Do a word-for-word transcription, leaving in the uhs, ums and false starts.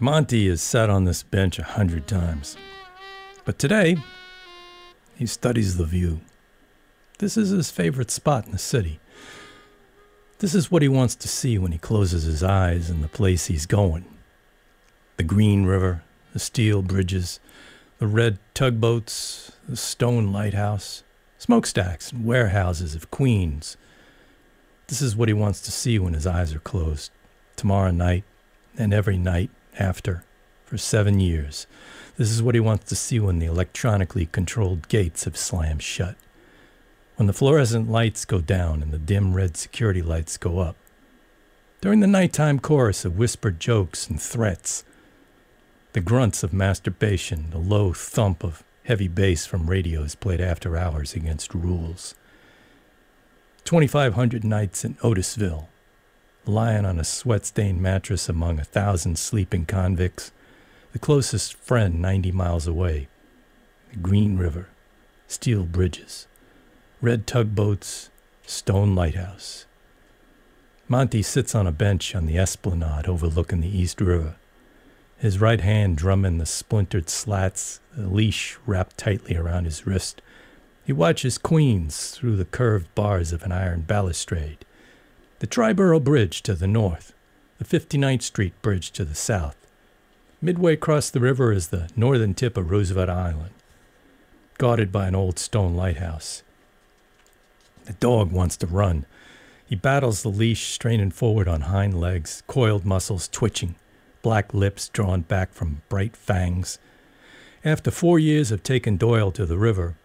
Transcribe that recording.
Monty has sat on this bench a hundred times. But today, he studies the view. This is his favorite spot in the city. This is what he wants to see when he closes his eyes in the place he's going. The green river, the steel bridges, the red tugboats, the stone lighthouse, smokestacks and warehouses of Queens. This is what he wants to see when his eyes are closed. Tomorrow night and every night after, for seven years. This is what he wants to see when the electronically controlled gates have slammed shut. When the fluorescent lights go down and the dim red security lights go up. During the nighttime chorus of whispered jokes and threats. The grunts of masturbation, the low thump of heavy bass from radios played after hours against rules. twenty-five hundred nights in Otisville, lying on a sweat-stained mattress among a thousand sleeping convicts, the closest friend ninety miles away. The Green River, steel bridges, red tugboats, stone lighthouse. Monty sits on a bench on the esplanade overlooking the East River, his right hand drumming the splintered slats, the leash wrapped tightly around his wrist. He watches Queens through the curved bars of an iron balustrade. The Triborough Bridge to the north, the fifty-ninth Street Bridge to the south. Midway across the river is the northern tip of Roosevelt Island, guarded by an old stone lighthouse. The dog wants to run. He battles the leash, straining forward on hind legs, coiled muscles twitching, black lips drawn back from bright fangs. After four years of taking Doyle to the river,